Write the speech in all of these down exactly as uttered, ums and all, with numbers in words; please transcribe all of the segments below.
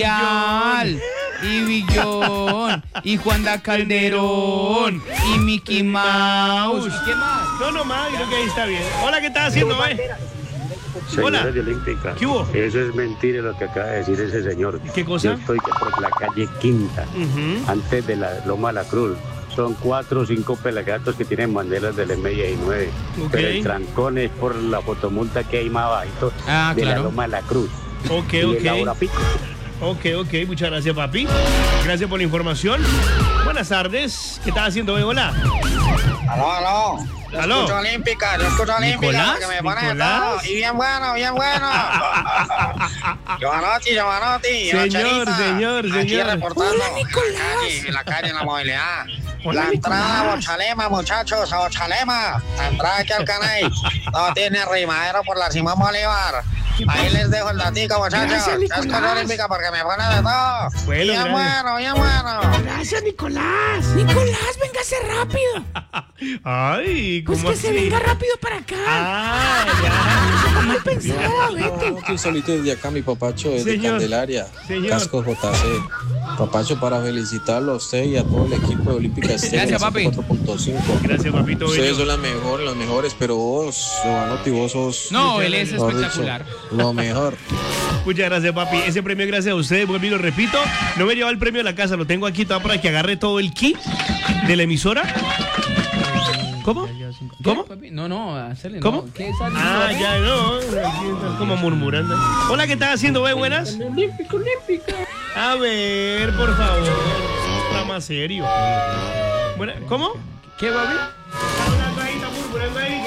Real. Y Billón. Y Juanda Calderón. Y Mickey Mouse. ¿Qué más? No, no más, creo que ahí está bien. Hola, ¿qué estás haciendo, eh? Señora Hola. de Olímpica, ¿Qué hubo? Eso es mentira lo que acaba de decir ese señor. ¿Qué cosa? Yo estoy por la calle Quinta, Uh-huh. antes de la Loma de la Cruz. Son cuatro o cinco pelagatos que tienen banderas del M diecinueve. Ok. Pero el trancón es por la fotomulta que hay más abajito Ah, de claro. la Loma de la Cruz. Ok, y ok. la hora pico. Ok, ok, muchas gracias, papi. Gracias por la información. Buenas tardes. ¿Qué estás haciendo hoy? Hola. Aló, aló. Yo Aló. escucho Olímpica, yo escucho Olímpica Nicolás, porque me pone de Nicolás. todo. Y bien bueno, bien bueno. Giovanotti, Giovanotti. Señor, Ocharita, señor, Aquí señor. reportando. Hola, Nicolás. En la calle, en la calle, en la movilidad. Hola, la entrada a Nicolás. Bochalema, muchachos, a Bochalema. La entrada aquí al canal. No tiene rimadero por la Simón Bolívar. Ahí les dejo el datico, muchachos. Gracias, Yo escucho Nicolás. Olímpica porque me pone de todo. Bueno, bien gracias. bueno, bien bueno. Gracias, Nicolás. Nicolás, véngase rápido. Ay, ¿cómo Pues que se así? venga rápido para acá. Ah, ya. Está mal pensado, vete. Aquí solito desde acá, mi papacho, desde Señor, Candelaria, señor. Casco J C. Papacho, para felicitarlo a usted y a todo el equipo de Olímpica Estéreo. Gracias, papi. cuatro punto cinco. Gracias, papito. Ustedes bello. son las mejores, los mejores, pero vos, Giovanotti, vos sos... No, él es mejor dicho, espectacular. lo mejor. Muchas gracias, papi. Ese premio es gracias a ustedes. Vuelvo y lo repito. No me he llevado el premio a la casa. Lo tengo aquí todo para que agarre todo el kit de la emisora. ¿Cómo? ¿Cómo? ¿Qué, papi? No, no, hacerle. ¿Cómo? No. ¿Qué sale? Ah, ya no. Aquí estás como murmurando. Hola, ¿qué estás haciendo? ¿Ve buenas? Olímpico, olímpico. A ver, por favor. Está más serio. Buena- ¿Cómo? ¿Qué, papi? Está hablando ahí, está murmurando ahí.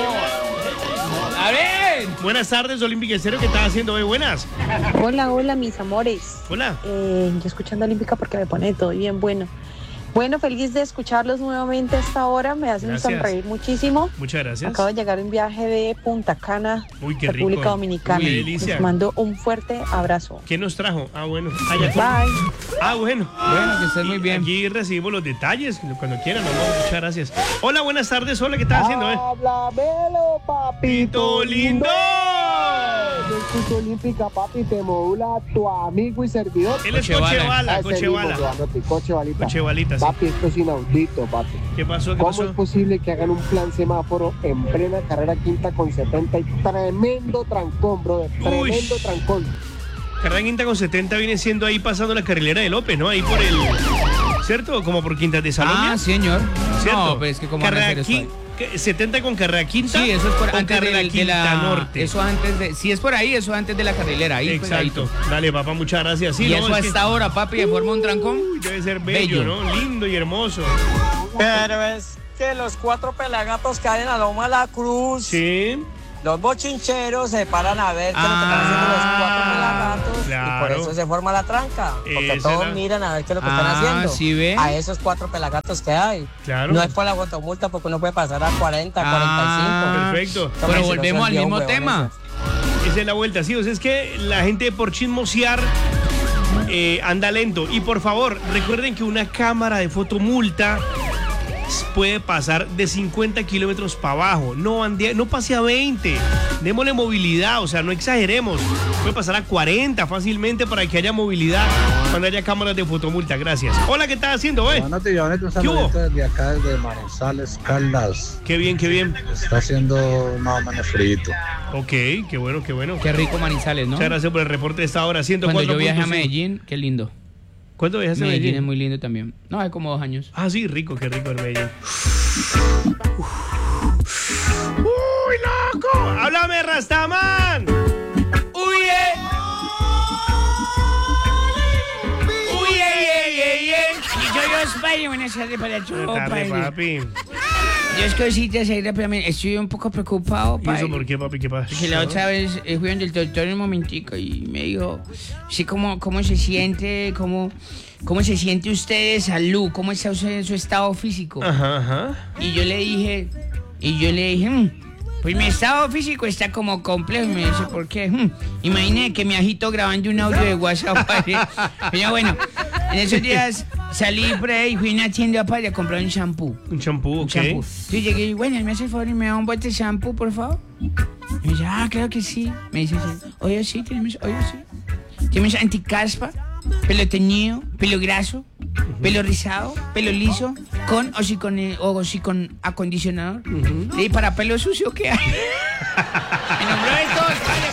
A ver. Buenas tardes, Olímpica Estéreo. ¿Qué estás haciendo? ¿Ve buenas? Hola, hola, mis amores. Hola. Eh, yo escuchando Olímpica porque me pone todo bien bueno. Bueno, feliz de escucharlos nuevamente a esta hora. Me hacen Gracias. sonreír muchísimo. Muchas gracias. Acabo de llegar de un viaje de Punta Cana, Uy, qué República rico. Dominicana. Uy, qué delicia. Les mando un fuerte abrazo. ¿Qué nos trajo? Ah, bueno. Ah, ya. Bye. Ah, bueno. Bueno, que estés muy bien. Aquí recibimos los detalles cuando quieran, amor. Muchas gracias. Hola, buenas tardes. Hola, ¿qué estás haciendo, eh? Háblamelo, papito lindo. Yo escucho Olímpica, papi, te modula tu amigo y servidor. Él es Cochebala. Cochebala, Ese mismo, Cochebala. Giovanotti, Cochebalita. Cochebalita, sí. Papi, esto es inaudito, papi. ¿Qué pasó? ¿Qué ¿Cómo pasó? es posible que hagan un plan semáforo en plena carrera quinta con setenta y tremendo trancón, brother? Tremendo trancón. Carrera Quinta con setenta viene siendo ahí pasando la carrilera de López, ¿no? Ahí por el... ¿Cierto? Como por Quintas de Salomia. Ah, señor. ¿Cierto? No, pero es que como van a Carrera hacer eso. Qui- que- setenta con Carrera Quinta. Sí, eso es por o antes Carrera de, de Quinta la Norte. Eso antes de, si es por ahí, eso antes de la carrilera, ahí Exacto. pegadito. Dale, papá, muchas gracias. Sí, Y no, eso es a que- esta hora, papi, de forma un trancón. Uy, debe ser bello, Bello. ¿no? Lindo y hermoso. Pero es que los cuatro pelagatos que hay en la Loma de la Cruz, Sí. los bochincheros se paran a ver qué es lo que están haciendo los cuatro pelagatos y claro. por eso se forma la tranca. Porque Esa todos era- miran a ver qué es lo que Ah, están haciendo. ¿sí ve? A esos cuatro pelagatos que hay. Claro. No es por la fotomulta porque uno puede pasar a cuarenta, Ah. Perfecto. cuarenta y cinco. Pero Tómense, no volvemos sean al viejo mismo huevones. tema. Esa es la vuelta, sí. O sea, es que la gente por chismosear eh, anda lento. Y por favor, recuerden que una cámara de fotomulta puede pasar de cincuenta kilómetros para abajo. No, ande, no pase a veinte. Démosle movilidad, o sea, no exageremos. Puede pasar a cuarenta fácilmente para que haya movilidad cuando haya cámaras de fotomulta. Gracias. Hola, ¿qué estás haciendo, eh? Giovanotti, Giovanotti, un ¿Qué hubo? saludito desde acá, desde Manizales, Caldas. Qué bien, qué bien. Está haciendo más o menos frito. Ok, qué bueno, qué bueno. Qué rico Manizales, ¿no? Muchas gracias por el reporte de esta hora. Cuando yo viajé a ciento cuatro punto cinco. Medellín, qué lindo. ¿Cuánto viajaste a Medellín Medellín? es muy lindo también. No, hace como dos años. Ah, sí, rico, qué rico el Medellín. ¡Uy, loco! ¡Háblame, Rastaman! ¡Uy, eh! ¡Uy, eh, eh, eh, eh! Y yo, yo, Spider, buenas tardes para todos, Buenas tardes, padre. papi. Dos cositas ahí rápidamente. Estoy un poco preocupado, ¿Y padre. eso por qué, papi? ¿Qué pasa? Porque la otra vez eh, fui donde el doctor un momentico y me dijo, sí, cómo, cómo se siente, cómo, cómo se siente usted de salud, cómo está usted en su estado físico. Ajá, ajá. Y yo le dije, y yo le dije, "Mm, pues mi estado físico está como complejo". Y me dice, ¿por qué? "Mm, imagine que me agito grabando un audio de WhatsApp, padre". Pero bueno, en esos días salí por ahí y fui a una tienda padre a comprar un shampoo. Un champú, Un ok. shampoo. Entonces llegué y, bueno, me hace el favor y me da un bote de shampoo, por favor. Me dice, ah, claro que sí. Me dice, sí. Oye, sí, tenemos, oye, sí. Tenemos anticaspa, pelo teñido, pelo graso, pelo rizado, pelo liso, con o si con, eh, o si con acondicionador. Uh-huh. Y para pelo sucio, ¿qué hay? Mi nombre es todo, vale.